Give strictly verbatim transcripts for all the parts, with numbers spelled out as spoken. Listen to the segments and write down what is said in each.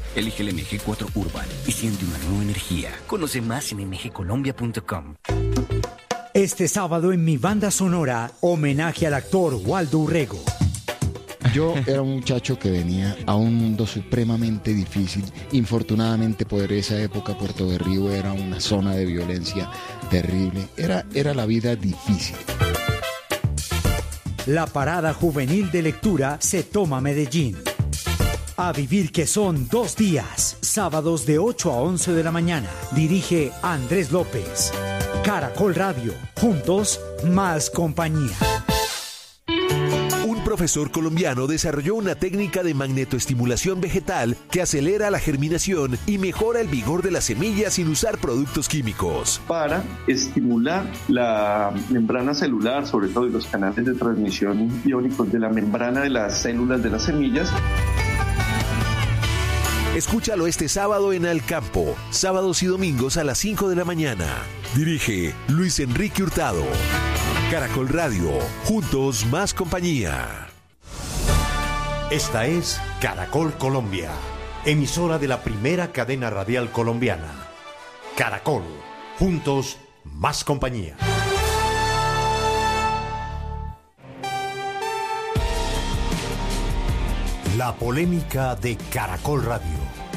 Elige el M G cuatro Urban y siente una nueva energía. Conoce más en m g colombia punto com. Este sábado en mi banda sonora, homenaje al actor Waldo Urrego. Yo era un muchacho que venía a un mundo supremamente difícil. Infortunadamente, por esa época Puerto de Río era una zona de violencia terrible. Era, era la vida difícil. La parada juvenil de lectura se toma Medellín. A vivir que son dos días, sábados de ocho a once de la mañana. Dirige Andrés López. Caracol Radio, juntos, más compañía. Un profesor colombiano desarrolló una técnica de magnetoestimulación vegetal que acelera la germinación y mejora el vigor de las semillas sin usar productos químicos. Para estimular la membrana celular, sobre todo y los canales de transmisión iónicos de la membrana de las células de las semillas. Escúchalo este sábado en Al Campo, sábados y domingos a las cinco de la mañana. Dirige Luis Enrique Hurtado. Caracol Radio, juntos más compañía. Esta es Caracol Colombia, emisora de la primera cadena radial colombiana. Caracol, juntos más compañía. La polémica de Caracol Radio.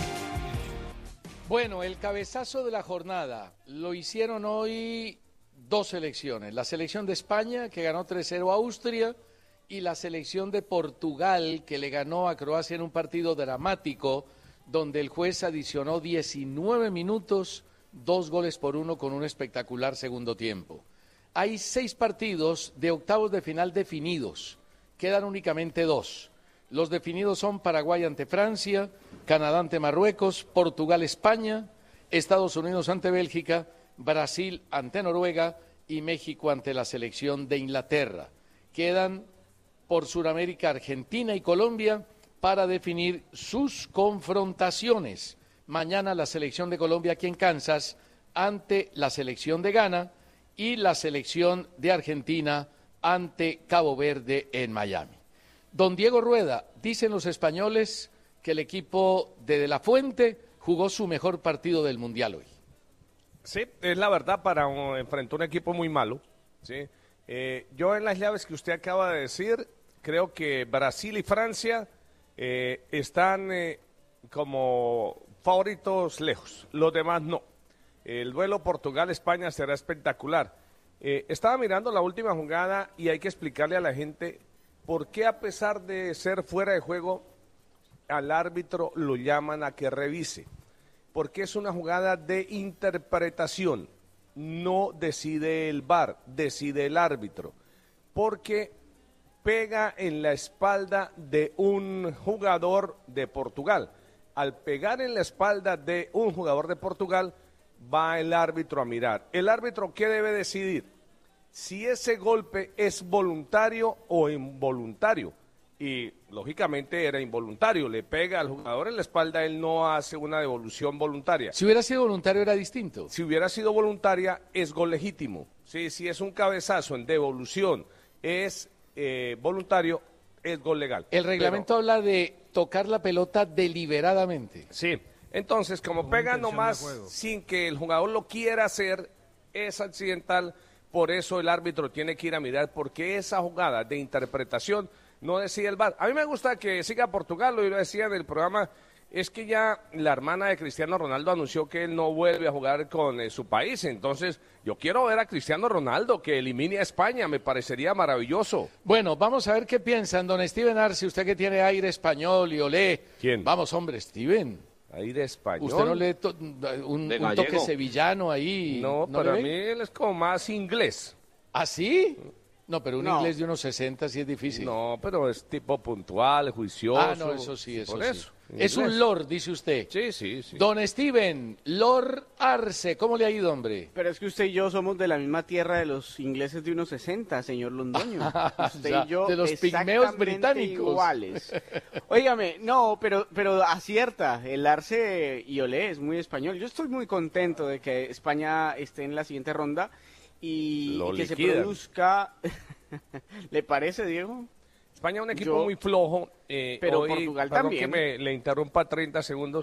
Bueno, el cabezazo de la jornada lo hicieron hoy dos selecciones. La selección de España, que ganó tres cero a Austria, y la selección de Portugal, que le ganó a Croacia en un partido dramático, donde el juez adicionó diecinueve minutos, dos goles por uno con un espectacular segundo tiempo. Hay seis partidos de octavos de final definidos. Quedan únicamente dos. Los definidos son Paraguay ante Francia, Canadá ante Marruecos, Portugal-España, Estados Unidos ante Bélgica, Brasil ante Noruega y México ante la selección de Inglaterra. Quedan por Sudamérica Argentina y Colombia para definir sus confrontaciones. Mañana la selección de Colombia aquí en Kansas ante la selección de Ghana y la selección de Argentina ante Cabo Verde en Miami. Don Diego Rueda, dicen los españoles que el equipo de De La Fuente jugó su mejor partido del Mundial hoy. Sí, es la verdad para un, enfrentar un equipo muy malo. ¿Sí? Eh, yo en las llaves que usted acaba de decir, creo que Brasil y Francia eh, están eh, como favoritos lejos, los demás no. El duelo Portugal-España será espectacular. Eh, estaba mirando la última jugada y hay que explicarle a la gente por qué, a pesar de ser fuera de juego, al árbitro lo llaman a que revise. Porque es una jugada de interpretación, no decide el V A R, decide el árbitro. Porque pega en la espalda de un jugador de Portugal. Al pegar en la espalda de un jugador de Portugal, va el árbitro a mirar. ¿El árbitro qué debe decidir? Si ese golpe es voluntario o involuntario. Y lógicamente era involuntario, le pega al jugador en la espalda, él no hace una devolución voluntaria. Si hubiera sido voluntario era distinto. Si hubiera sido voluntaria es gol legítimo. Sí, si es un cabezazo en devolución, es eh, voluntario, es gol legal. El reglamento Pero, habla de tocar la pelota deliberadamente. Sí, entonces como Con pega nomás sin que el jugador lo quiera hacer, es accidental. Por eso el árbitro tiene que ir a mirar, porque esa jugada de interpretación no decide el V A R. A mí me gusta que siga Portugal, lo decía en el programa, es que ya la hermana de Cristiano Ronaldo anunció que él no vuelve a jugar con eh, su país. Entonces, yo quiero ver a Cristiano Ronaldo que elimine a España, me parecería maravilloso. Bueno, vamos a ver qué piensan, don Steven Arce, usted que tiene aire español y olé. ¿Quién? Vamos, hombre, Steven. Aire español. ¿Usted no lee to un, un toque sevillano ahí? No, ¿no para mí él es como más inglés. ¿Ah, sí? No, pero un no. inglés de unos sesenta sí es difícil. No, pero es tipo puntual, juicioso. Ah, no, eso sí, eso por sí. Eso, es un lord, dice usted. Sí, sí, sí. Don Steven, Lord Arce, ¿cómo le ha ido, hombre? Pero es que usted y yo somos de la misma tierra de los ingleses de unos sesenta, señor Londoño. Usted o sea, y yo de los pigmeos británicos. Iguales. Óigame, no, pero, pero acierta, el Arce y Olé es muy español. Yo estoy muy contento de que España esté en la siguiente ronda y, y que se produzca... ¿Le parece, Diego? España es un equipo Yo, muy flojo. Eh, pero hoy, Portugal perdón también. que me le interrumpa treinta segundos.